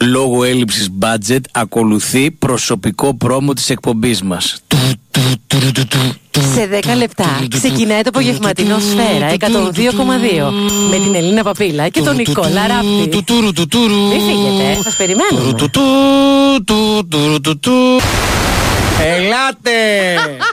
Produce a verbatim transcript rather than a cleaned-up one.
λόγω έλλειψης budget ακολουθεί προσωπικό πρόμο της εκπομπής μας. Σε δέκα λεπτά ξεκινάει το απογευματινό Σφαίρα εκατόν δύο κόμμα δύο με την Ελίνα Παπίλα και τον Νικόλα Ράπτη. Μην φύγετε, σας περιμένουμε. Ελάτε!